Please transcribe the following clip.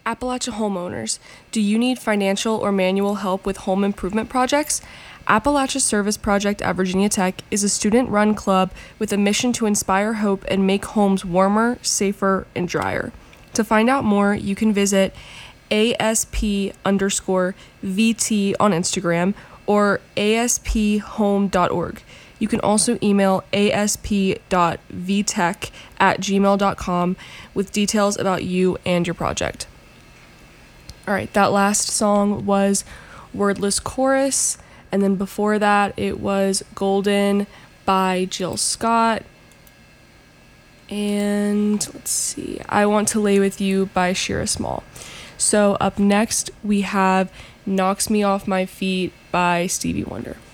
Appalachia homeowners, do you need financial or manual help with home improvement projects? Appalachia Service Project at Virginia Tech is a student-run club with a mission to inspire hope and make homes warmer, safer, and drier. To find out more, you can visit ASP_VT on Instagram or asphome.org. You can also email asp.vtech@gmail.com with details about you and your project. All right, that last song was Wordless Chorus, and then before that it was Golden by Jill Scott. And let's see, I Want to Lay With You by Shira Small. So up next we have Knocks Me Off My Feet by Stevie Wonder.